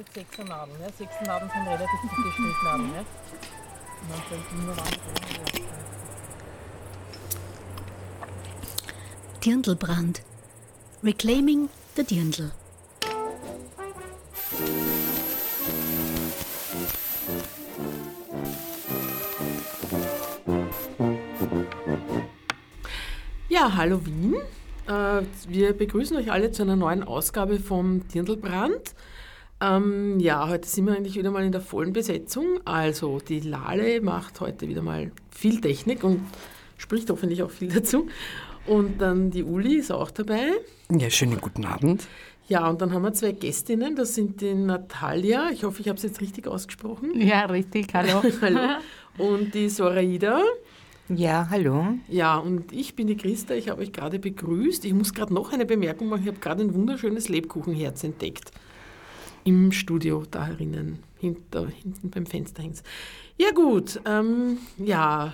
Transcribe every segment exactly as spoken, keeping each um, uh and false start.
mit sechser Nadeln. Ja. Sechser Nadeln sind relativ dicke Strichnadeln. Ja. Und dann fällt die nur ran. Dirndlbrand. Reclaiming the Dirndl. Ja, hallo Wien. Wir begrüßen euch alle zu einer neuen Ausgabe vom Dirndlbrand. Ähm, ja, heute sind wir eigentlich wieder mal in der vollen Besetzung. Also die Lale macht heute wieder mal viel Technik und spricht hoffentlich auch viel dazu. Und dann die Uli ist auch dabei. Ja, schönen guten Abend. Ja, und dann haben wir zwei Gästinnen, das sind die Natalia, ich hoffe, ich habe es jetzt richtig ausgesprochen. Ja, richtig, hallo. Hallo. Und die Soraida. Ja, hallo. Ja, und ich bin die Christa, ich habe euch gerade begrüßt. Ich muss gerade noch eine Bemerkung machen, ich habe gerade ein wunderschönes Lebkuchenherz entdeckt. Im Studio da herinnen, hinter, hinten beim Fenster hängt. Ja gut, ähm, ja,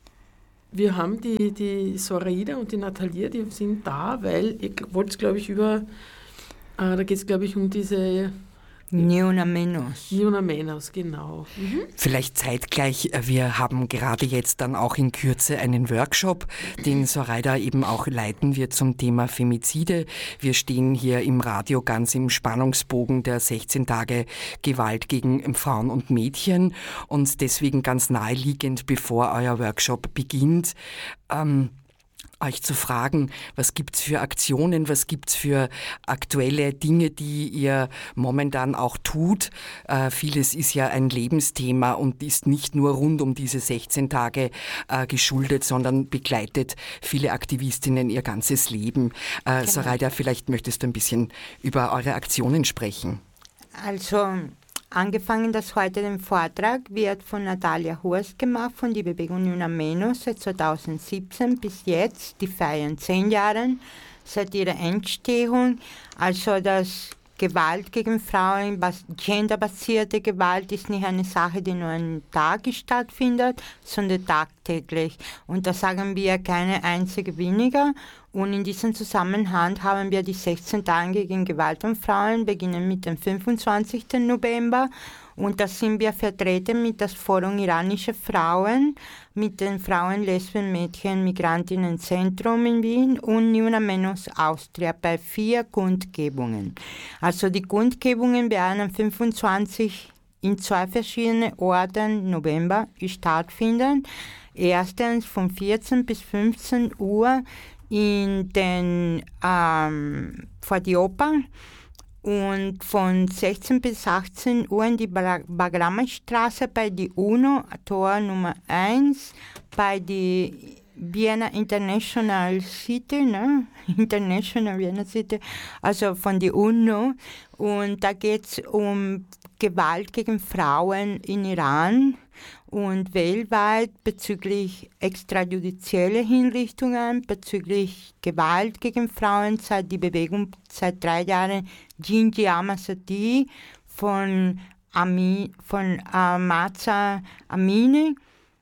wir haben die, die Soraida und die Natalia, die sind da, weil ihr wollt, glaube ich, über, äh, da geht es, glaube ich, um diese... Ni una menos. Ni una menos, genau. Mhm. Vielleicht zeitgleich, wir haben gerade jetzt dann auch in Kürze einen Workshop, den Soraida eben auch leiten wird zum Thema Femizide. Wir stehen hier im Radio ganz im Spannungsbogen der sechzehn Tage Gewalt gegen Frauen und Mädchen und deswegen ganz naheliegend, bevor euer Workshop beginnt, ähm, euch zu fragen, was gibt's für Aktionen, was gibt's für aktuelle Dinge, die ihr momentan auch tut. Äh, vieles ist ja ein Lebensthema und ist nicht nur rund um diese sechzehn Tage äh, geschuldet, sondern begleitet viele Aktivistinnen ihr ganzes Leben. Äh, genau. Soraida, vielleicht möchtest du ein bisschen über eure Aktionen sprechen. Also angefangen, das heute den Vortrag wird von Natalia Horst gemacht, von der Bewegung Ni una menos seit zweitausendsiebzehn bis jetzt. Die feiern zehn Jahre seit ihrer Entstehung. Also das Gewalt gegen Frauen, genderbasierte Gewalt ist nicht eine Sache, die nur einen Tag stattfindet, sondern tagtäglich. Und da sagen wir keine einzige weniger. Und in diesem Zusammenhang haben wir die sechzehn Tage gegen Gewalt an Frauen, beginnen mit dem fünfundzwanzigsten November. Und da sind wir vertreten mit das Forum Iranische Frauen, mit den Frauen, Lesben, Mädchen, Migrantinnen Zentrum in Wien und Ni una menos Austria bei vier Kundgebungen. Also die Kundgebungen werden am fünfundzwanzigsten in zwei verschiedenen Orten November stattfinden. Erstens von vierzehn bis fünfzehn Uhr in den ähm, vor die Oper und von sechzehn bis achtzehn Uhr in die Bagrama-Straße bei die UNO, Tor Nummer eins, bei die Vienna International City, ne? International Vienna City, also von die UNO. Und da geht es um Gewalt gegen Frauen in Iran und weltweit bezüglich extrajudizielle Hinrichtungen, bezüglich Gewalt gegen Frauen, seit die Bewegung seit drei Jahren Gingin Amasadi von, Ami, von äh, Mahsa Amini.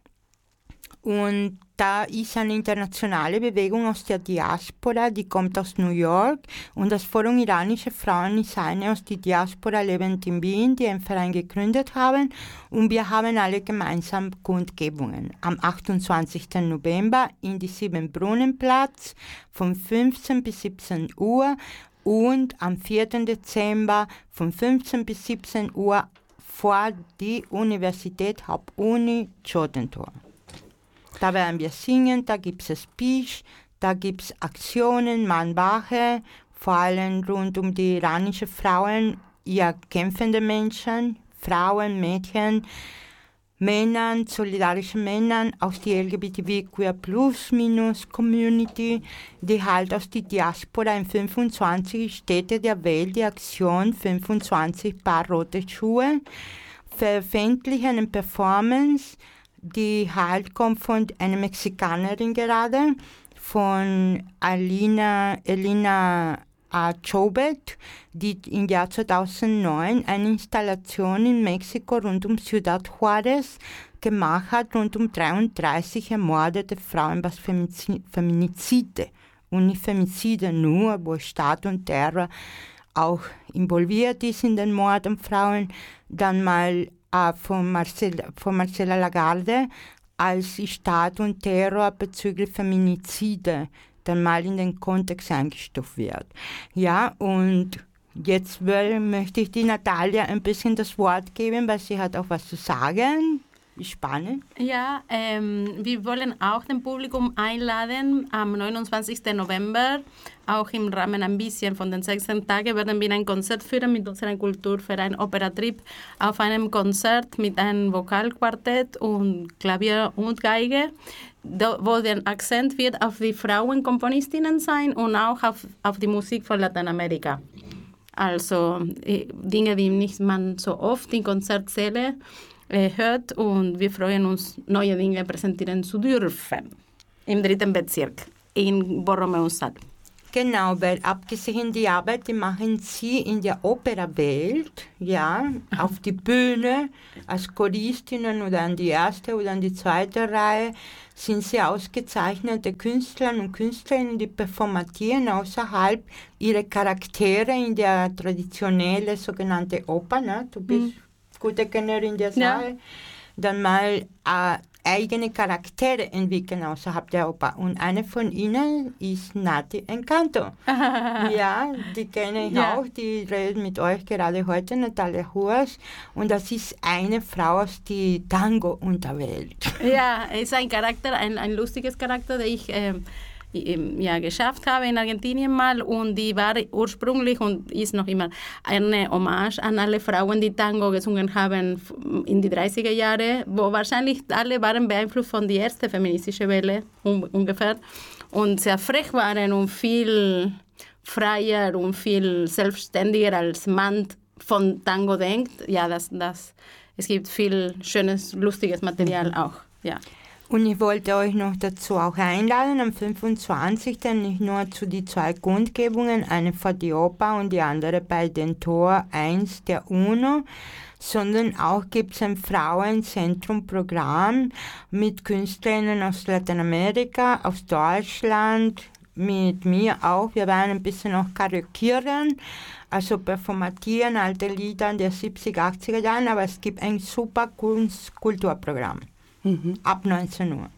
Und da ist eine internationale Bewegung aus der Diaspora, die kommt aus New York. Und das Forum Iranische Frauen ist eine aus der Diaspora lebend in Wien, die einen Verein gegründet haben. Und wir haben alle gemeinsam Kundgebungen. Am achtundzwanzigsten November in die Siebenbrunnenplatz von fünfzehn bis siebzehn Uhr und am vierten Dezember von fünfzehn bis siebzehn Uhr vor die Universität Hauptuni Schotentor. Da werden wir singen, da gibt es Speech, da gibt es Aktionen, Mannwache, vor allem rund um die iranischen Frauen, ja kämpfende Menschen, Frauen, Mädchen, Männern, solidarische Männern aus der L G B T W Queer Plus Minus Community, die halt aus der Diaspora in fünfundzwanzig Städte der Welt die Aktion fünfundzwanzig Paar rote Schuhe veröffentlichen eine Performance, die halt kommt von einer Mexikanerin gerade, von Alina, Elina Chobet, die im Jahr zweitausendneun eine Installation in Mexiko rund um Ciudad Juárez gemacht hat, rund um dreiunddreißig ermordete Frauen, was Feminizide und nicht Femizide nur, wo Staat und Terror auch involviert ist in den Mord an Frauen. Dann mal äh, von, Marcel, von Marcella Lagarde als Staat und Terror bezüglich Feminizide dann mal in den Kontext eingestuft wird. Ja, und jetzt will, möchte ich die Natalia ein bisschen das Wort geben, weil sie hat auch was zu sagen. Spannend. Ja, ähm, wir wollen auch dem Publikum einladen. Am neunundzwanzigsten November, auch im Rahmen ein bisschen von den sechzehn Tagen, werden wir ein Konzert führen mit unserem Kulturverein Operatrip auf einem Konzert mit einem Vokalquartett und Klavier und Geige, wo der Akzent wird auf die Frauenkomponistinnen sein und auch auf, auf die Musik von Lateinamerika. Also Dinge, die nicht man so oft in Konzertsälen hört, und wir freuen uns, neue Dinge präsentieren zu dürfen. Im dritten Bezirk, in Borromäussaal. Genau, weil abgesehen die Arbeit, die machen sie in der Operawelt, ja, auf die Bühne, als Choristinnen oder an die erste oder an die zweite Reihe, sind sie ausgezeichnete Künstler und Künstlerinnen, die performatieren außerhalb ihre Charaktere in der traditionellen sogenannten Oper, ne? Du bist mhm. gute Kennerin der Sache, ja. Dann mal äh, eigene Charaktere entwickeln außerhalb der Oper. Und eine von ihnen ist Nati Encanto. Ja, die kenne ich ja. auch, die redet mit euch gerade heute, Natalia Huas. Und das ist eine Frau aus der Tango-Unterwelt. Ja, ist ein Charakter, ein, ein lustiges Charakter, den ich äh, ja, geschafft habe in Argentinien mal, und die war ursprünglich und ist noch immer eine Hommage an alle Frauen, die Tango gesungen haben in die dreißiger Jahre, wo wahrscheinlich alle waren beeinflusst von der ersten feministischen Welle um, ungefähr und sehr frech waren und viel freier und viel selbstständiger als man von Tango denkt. Ja, das, das, es gibt viel schönes, lustiges Material auch, ja. Und ich wollte euch noch dazu auch einladen, am fünfundzwanzigsten nicht nur zu die zwei Kundgebungen, eine vor die Oper und die andere bei den Tor eins der UNO, sondern auch gibt es ein Frauenzentrum-Programm mit Künstlerinnen aus Lateinamerika, aus Deutschland, mit mir auch. Wir werden ein bisschen auch karikieren, also performatieren, alte Lieder der siebziger, achtziger Jahren, aber es gibt ein super Kunst-Kulturprogramm. Mhm. Ab neunzehn Uhr.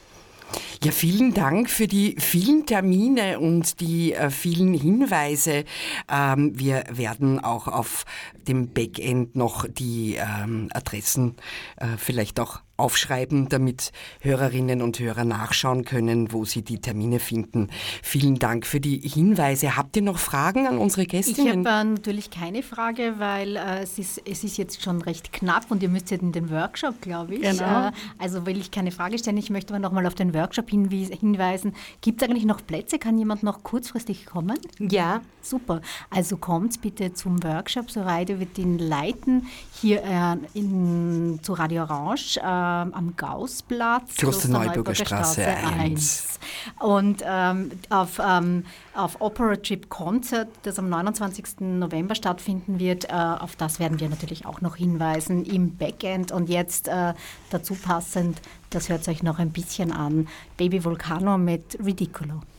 Ja, vielen Dank für die vielen Termine und die äh, vielen Hinweise. Ähm, wir werden auch auf dem Backend noch die ähm, Adressen äh, vielleicht auch aufschreiben, damit Hörerinnen und Hörer nachschauen können, wo sie die Termine finden. Vielen Dank für die Hinweise. Habt ihr noch Fragen an unsere Gästinnen? Ich habe äh, natürlich keine Frage, weil äh, es, ist, es ist jetzt schon recht knapp und ihr müsst jetzt in den Workshop, glaube ich. Genau. Äh, also will ich keine Frage stellen. Ich möchte aber noch mal auf den Workshop hinwies, hinweisen. Gibt es eigentlich noch Plätze? Kann jemand noch kurzfristig kommen? Ja. Super. Also kommt bitte zum Workshop. Soreide wird ihn leiten. Hier äh, in, zu Radio Orange. Äh, am Gaußplatz, Klosterneuburger Straße eins. Und ähm, auf, ähm, auf Operatrip Concert, das am neunundzwanzigsten November stattfinden wird, äh, auf das werden wir natürlich auch noch hinweisen im Backend. Und jetzt äh, dazu passend, das hört euch noch ein bisschen an, Baby Volcano mit Ridicolo.